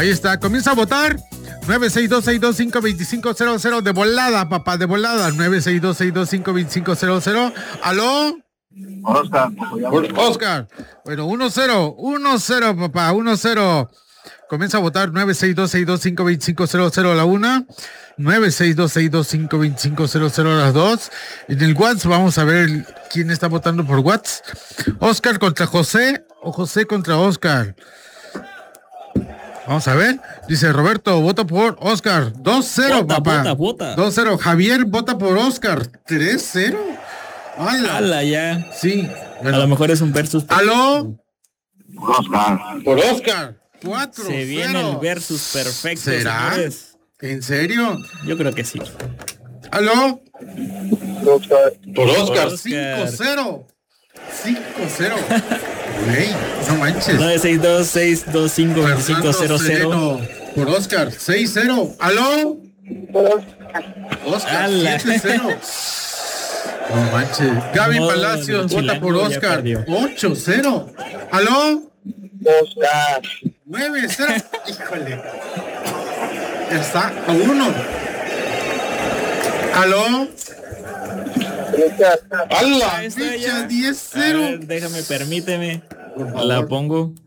Ahí está, comienza a votar. 962-625-2500 de volada, papá, de volada. 962-625-2500. ¿Aló? Oscar. Oscar. Bueno, 1-0, 1-0, papá, 1-0. Comienza a votar 962-625-2500 a la 1, 962-625-2500 a las 2. En el WhatsApp vamos a ver quién está votando por WhatsApp. Oscar contra José o José contra Oscar. Vamos a ver. Dice Roberto, vota por Oscar. 2-0, papá. Vota. 2-0. Javier vota por Oscar. 3-0. ¡Hala, ya! Sí. Bueno. A lo mejor es un versus. ¿Aló? Por Oscar. Por Oscar. 4-0. Se viene el versus perfecto. ¿Será? Señores. ¿En serio? Yo creo que sí. ¿Aló? Oscar. Por Oscar. Por Oscar. 5-0. 5-0. Güey, no manches. 962-625-2500. Por Oscar. 6-0. ¿Aló? Oscar. 7-0. No manches. Gaby Palacios vota por Oscar. 8-0. ¿Aló? Oscar. 9-0. Híjole. Está a 1. ¿Aló? ¡Hala! Ahí está Ficha ya. 10-0. Déjame, permíteme. Por favor. La pongo.